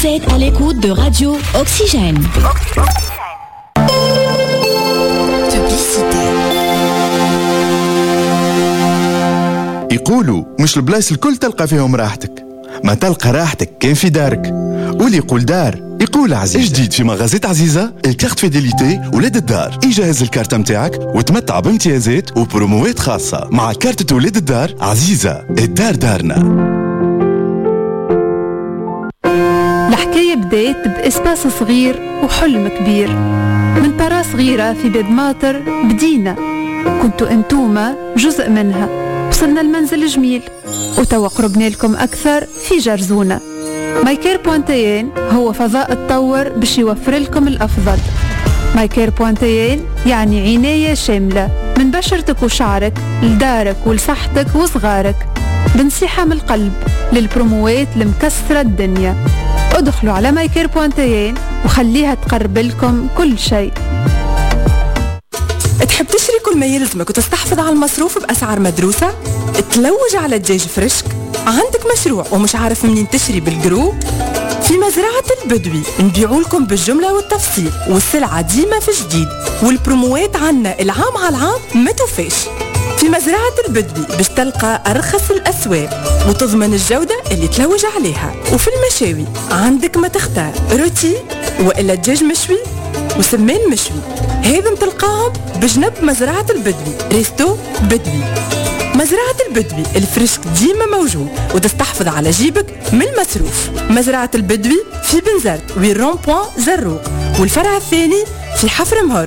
Vous êtes à l'écoute de Radio Oxygène. يقولوا مش البلايص الكل تلقى فيهم راحتك، ما تلقى راحتك كان في دارك. واللي يقول دار يقول عزيزة. جديد في مغازات عزيزة الكارت فيديليتي ولاد الدار. يجهز الكارت متاعك وتمتع بامتيازات وبروموات خاصة مع كارت ولاد الدار. عزيزة، الدار دارنا. الحكاية بدات بإسباس صغير وحلم كبير. من طرا صغيرة في باب ماطر بدينا، كنتوا انتوما جزء منها. وصلنا المنزل جميل وتوا قربنا لكم أكثر في جرزونة. مايكير بوانتيين هو فضاء تطور باش يوفر لكم الأفضل. مايكير بوانتيين يعني عناية شاملة من بشرتك وشعرك لدارك ولصحتك وصغارك، بنصيحة من القلب للبروموات المكسرة الدنيا. ادخلوا على مايكير بوانتيين وخليها تقرب لكم كل شيء. تحب تشتري كل ما يلزمك وتستحفظ على المصروف بأسعار مدروسة؟ تلوج على دجاج فريشك؟ عندك مشروع ومش عارف منين تشتري بالجروب؟ في مزرعة البدوي نبيعوا لكم بالجملة والتفصيل، والسلعة ديما في جديد، والبروموات عنا العام على العام ما توفيش. في مزرعة البدوي باش تلقى أرخص الأسواق وتضمن الجودة اللي تلوج عليها. وفي المشاوي عندك ما تختار، روتي وإلا دجاج مشوي وسمان مشوي، هذا تلقاهم بجنب مزرعة البدوي. ريستو بدوي. مزرعة البدوي الفريشك ديما موجود وتستحفظ على جيبك من المصروف. مزرعة البدوي في بنزرت ويرون بوان زروق، والفرع الثاني في حفر مهر.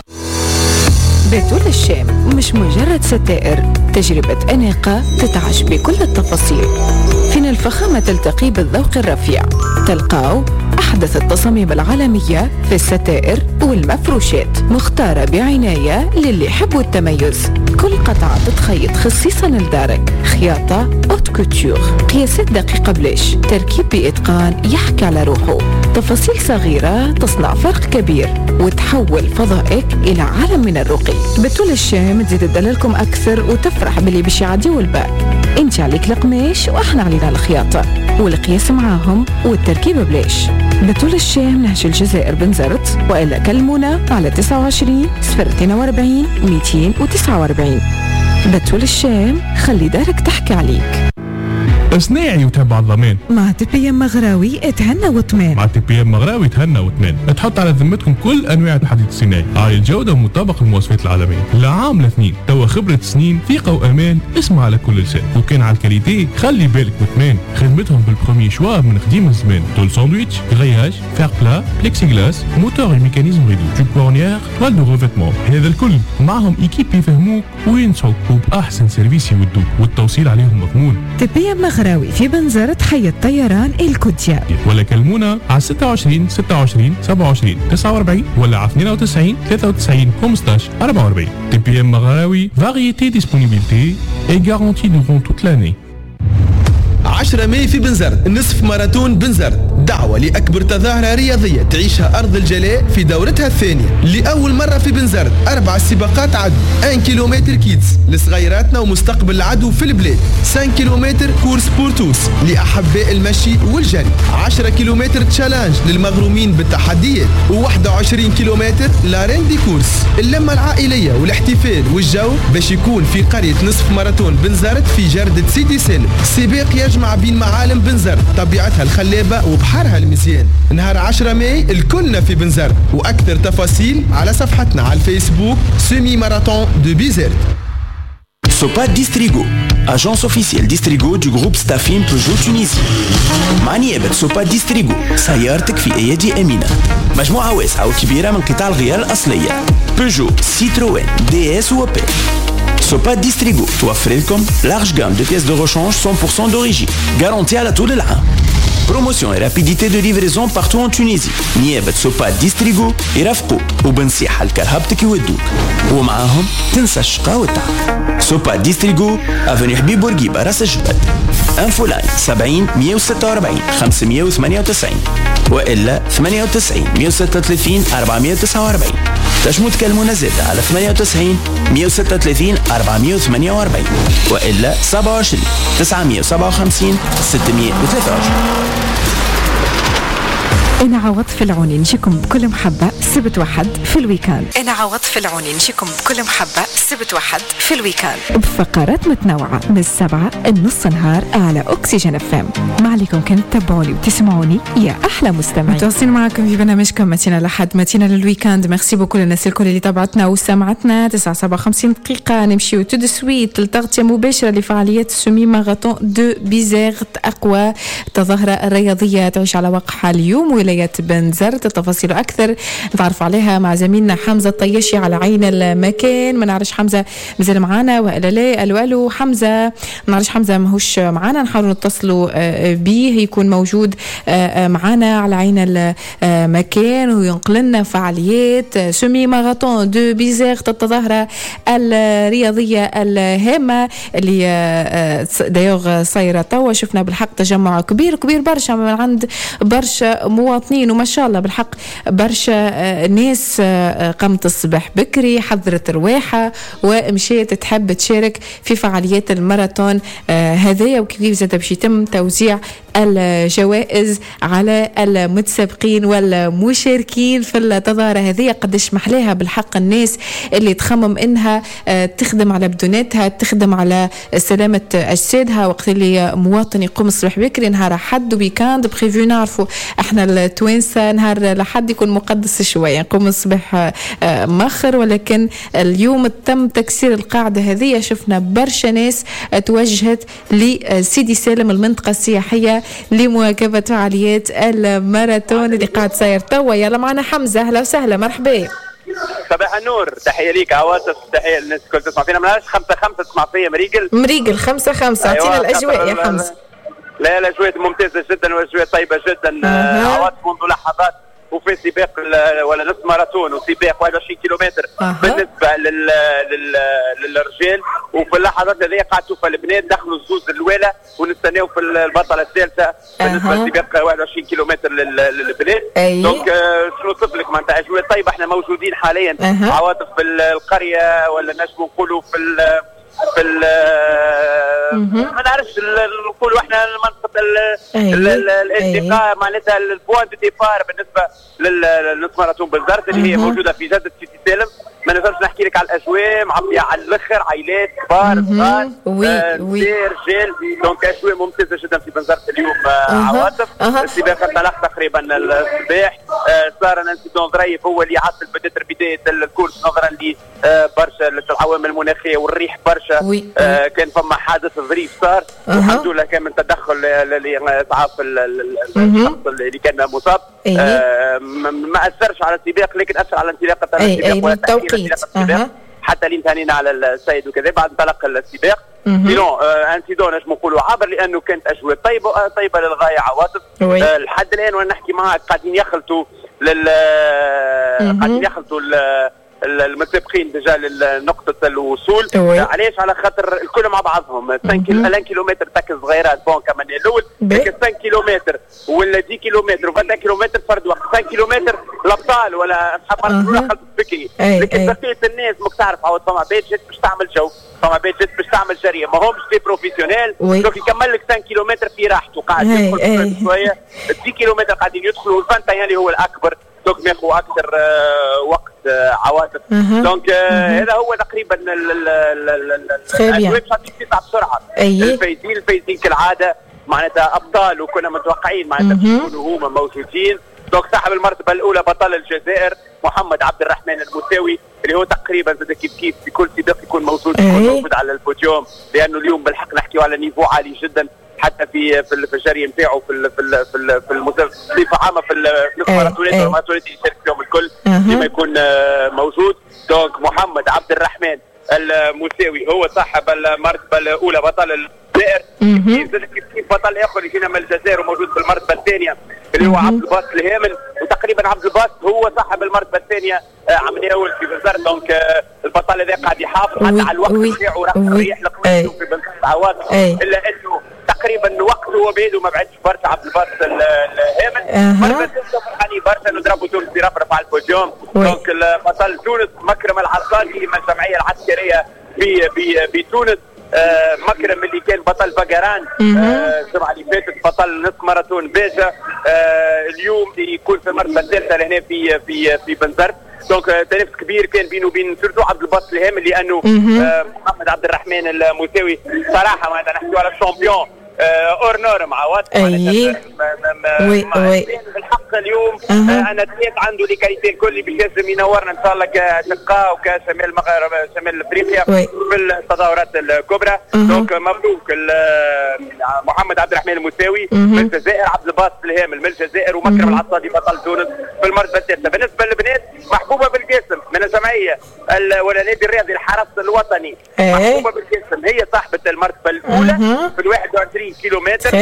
بتول الشام مش مجرد ستائر، تجربة أناقة تتعش بكل التفاصيل. فين الفخامة تلتقي بالذوق الرفيع، تلقاو أحدث التصاميم العالمية في الستائر والمفروشات، مختارة بعناية للي يحبوا التميز. كل قطعة تتخيط خصيصا لدارك، خياطة اوت كوتور، قياسات دقيقة بلاش، تركيب بإتقان يحكي على روحه، تفاصيل صغيرة تصنع فرق كبير وتحول فضائك إلى عالم من الرقي. بتول الشام تزيد تدللكم أكثر وتفرح باللي باش يعديوا الباك. انت عليك القماش واحنا علينا الخياطة والقياس معاهم والتركيب بلاش. بتول الشام نهج الجزائر بنزرت، وإلا كلمونا على 29 042 249. بتول الشام خلي دارك تحكي عليك. صناعي وتبع الضمان مع تي بي ام مغراوي اتهنى واطمئن. مع تي بي ام مغراوي تهنى واطمئن. تحط على ذمتكم كل انواع الحديد الصناعي عالي الجوده ومطابق للمواصفات العالميه. لعام لاثنين توا خبره سنين، ثقه وامان. اسمع على كل لسان. وكان على الكاليتي خلي بالك واطمئن. خدمتهم بالبرومي شوا من قديم الزمان. طول ساندويتش، غرياج، فير بلا، بليكسي غلاس، موتور وميكانيزم ريدو، تيب كورنيير، توال دو ريفيتمون. هذا الكل معهم ايكيب يفهموك وينصحوك وباحسن سيرفيس يودوك، والتوصيل عليهم مضمون. تي بي ام مغراوي في بنزرت حي الطيران الكوتيا، ولا كلمونا على 26 26 27 49 ولا على 92 93 15 44. تي بي ام مغراوي، variété, disponibilité et garantie durant toute l'année. 10 ماي في بنزرت، نصف ماراثون بنزرت، دعوة لأكبر تظاهرة رياضية تعيشها أرض الجلاء في دورتها الثانية. لأول مرة في بنزرت 4 سباقات عدو، 1 كيلومتر كيدز لصغيراتنا ومستقبل العدو في البلاد، 5 كيلومتر كورس بورتوس لأحباء المشي والجري، 10 كيلومتر تشالنج للمغرومين بالتحديات، و21 كيلومتر لارين دي كورس. اللمة العائلية والاحتفال والجو باش يكون في قرية نصف ماراثون بنزرت في جردة سيدي سالم. سباق يجمع بين معالم بنزرت، طبيعتها الخلابة وبحرها المزيان. نهار 10 ماي الكلنا في بنزرت، وأكثر تفاصيل على صفحتنا على الفيسبوك سيمي ماراثون دو بيزرت. Sopa Distrigo, agence officielle Distrigo du groupe Staffin Peugeot Tunisie. مع نيابة سوبا ديستريغو سيارتك في أيدي أمينة. مجموعة واسعة وكبيرة من قطع الغيار الأصلية بيجو، سيتروين، دي اس وأوبل. سوبا ديستريغو توفر لكم لارج جام دو بيس دو rechange 100% d'origine garantie على طول العام. Promotion et rapidité de livraison partout en Tunisie. نيابة سوبا ديستريغو يرافقوك وبنصيحة لكرهبتك يودوك، ومعاهم تنسى الشقا والتعب. سوبا ديستريغو افني حبيب بورقيبة راس الجبل. انفو لاين 70 146 598 وإلا 98 136 449. تنجموا تكلمونا زادة على 98 136 448 وإلا 27 957 623. أنا عوض في العوني نجيكم بكل محبة سبت واحد في الويكاند. أنا عوض في العوني نجيكم بكل محبة سبت واحد في الويكاند بفقرات متنوعة من 7 لنص نهار على أكسجين FM. ما عليكم كان تتابعوني وتسمعوني يا أحلى مستمعين. متواصلين معكم في برنامجكم متينا لحد متينا للويكاند. ميرسي بوكو للناس الكل اللي تابعتنا وسمعتنا. 9:57 دقيقة نمشيو تو دو سويت لتغطية مباشرة لفعاليات سومي ماراثون دو بيزيغت أقوى التظاهرة الرياضية تعيش على وقعها اليوم ولاية بنزرت. التفاصيل أكثر نتعرف عليها مع زميلنا حمزة الطياشي على عين المكان. ما نعرفش حمزة مازال معانا ولا لا. ألو حمزة. ما نعرفش حمزة ماهوش معانا. نحاول نتصلوا به يكون موجود معانا على عين المكان وينقل لنا فعاليات سومي ماراثون دو بيزيغت التظاهرة الرياضية الهامة اللي دايوغ صايرة توا. شفنا بالحق تجمع كبير برشا من عند برشا مواطنين وما شاء الله بالحق برشا ناس قامت الصباح بكري حضرت رواحة ومشيت تحب تشارك في فعاليات الماراثون هذايا. وكيف زاد باش يتم توزيع الجوائز على المتسابقين والمشاركين في التظاهرة هذه. قدش محلاها بالحق الناس اللي تخمم انها تخدم على بدوناتها تخدم على سلامة اجسادها وقت اللي مواطن يقوم الصباح بكري نهار حد وبيكاند بريفيو. نعرفوا احنا التوانسة نهار لحد يكون مقدس شوية نقوم الصباح مخر ولكن اليوم تم تكسير القاعدة هذه. شفنا برشا ناس توجهت لسيدي سالم المنطقة السياحية لمواكبة فعاليات الماراثون اللي قاعد صاير توا. يلا معنا حمزة. أهلا وسهلا مرحبا. صباح النور. تحية ليك عواطف. تحية للناس الكل تسمع فينا. مناش 5-5 تسمع فيا مريقل 5-5. اعطينا الأجواء يا حمزة. لا الأجواء ممتازة جدا والأجواء طيبة جدا. عواطف منذ لحظات وفي سباق ولا نصف ماراثون وسباق 21 كيلومتر بالنسبة للرجال. وفي اللحظات هذه قاعد تشوف البنات دخلوا الزوز الأولى ونستناو في البطلة الثالثة بالنسبة لسباق 21 كيلومتر للبنات. دونك شنو نوصف لك معناتها أجواء طيبة. احنا موجودين حاليا عواطف في القرية ولا نجم نقولوا في ما نعرفش نقولوا احنا منطقه الالتقاء معناتها البوان دو ديبار بالنسبه للنصف ماراثون بنزرت اللي هي موجوده في جده سيدي سالم. ما نقدرش نحكي لك على الاجواء معبيه على الاخر عائلات كبار صغار رجال. دونك اجواء ممتازه جدا في بنزرت اليوم عواطف. السباق انطلق تقريبا الصباح. صار انسيدون ظريف هو اللي عطل بدايه الكورس نظرا لبرشا العوامل المناخيه والريح برشا. كان فما حادث ظريف صار والحمد لله كان من تدخل لاسعاف الشخص اللي كان مصاب. ما اثرش على السباق لكن اثر على انطلاقه السباق حتى اللي انتهينا على السيد وكذا بعد انطلق السباق. سينون انسيدون نجم نقولوا عابر لانه كانت اجواء طيبه للغايه عواطف. لحد الان وانا نحكي معك قاعدين يخلطوا المتسابقين ديجا لنقطة الوصول. علاش؟ على خاطر الكل مع بعضهم 5 كيلومتر تاك صغيرات بون كمان الاول لكن 5 كيلومتر ولا 10 كيلومتر و20 كيلومتر فرد وقت. 5 كيلومتر الابطال ولا اصحاب الرحله خلط بكري لكن بقيه الناس ماك تعرف عاود فما بيت جات باش تعمل جو فما بيت جات باش تعمل جريه ما همش دي بروفيسيونيل. دونك يكمل لك 5 كيلومتر في راحته قاعد يدخل شويه 10 كيلومتر قاعدين يدخلوا والفانتا اللي هو الاكبر دونك ناخذ اكثر وقت عواطف. دونك هذا هو تقريبا الأجواء باش تطلع بسرعه. الفايزين كالعاده معناتها ابطال وكنا متوقعين معناتها يكونوا هما موجودين. دونك صاحب المرتبه الاولى بطل الجزائر محمد عبد الرحمن المساوي اللي هو تقريبا زاد كيف في كل سباق يكون موجود على البوديوم لانه اليوم بالحق نحكيو على نيفو عالي جدا حتى في الجري نتاعو في المسابقه عامه في الماراثونات والماراثونات اللي يشارك فيهم الكل لما يكون موجود. دونك محمد عبد الرحمن المساوي هو صاحب المرتبه الاولى بطل الجزائر. كيف بطل اخر يجينا من الجزائر وموجود في المرتبه الثانيه اللي هو عبد الباسط الهامن وتقريبا عبد الباسط هو صاحب المرتبه الثانيه عام اول في بنزرت. دونك البطل هذا قاعد يحافظ حتى على الوقت نتاعو راح يريح لقمته في بنزرت عواطف الا انه تقريبا وقته وبيده ما بعدش برشا عبد الباسط الهامن. مرة فرحانين برشا نضربوا تونس برفرف على البوديوم. دونك بطل تونس مكرم العصاقي من الجمعيه العسكريه بتونس. مكرم اللي كان بطل بقران الجمعه اللي فاتت بطل نصف ماراثون باجة، اليوم يكون في المرتبة الثالثة لهنا في بنزرت. دونك تنافس كبير كان بينه وبين سورتو عبد الباسط الهامل، لانه محمد عبد الرحمن الموساوي صراحه معناتها نحكيو على الشامبيون اورنور مع واضح. وي بالحق اليوم انا تلقيت عنده لي كاليتي الكل باش لازم ينورنا ان شاء الله كشقاء وكشمال المغرب شمال افريقيا في التظاهرات الكبرى. دونك مبروك محمد عبد الرحمن الموساوي من الجزائر، عبد الباسط الهامل من الجزائر، ومكرم العصادي بطل تونس في المرتبه الثالثه. بالنسبه للبنات محبوبه بالقاسم من الجمعيه ولا نادي الرياضي الحرس الوطني، محبوبه بالقاسم هي صاحبه المرتبه الاولى في 21 كيلومتر.